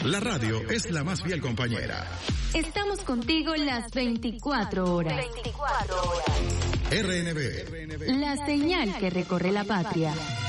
La radio es la más fiel compañera. Estamos contigo las 24 horas. RNB. La señal que recorre la patria.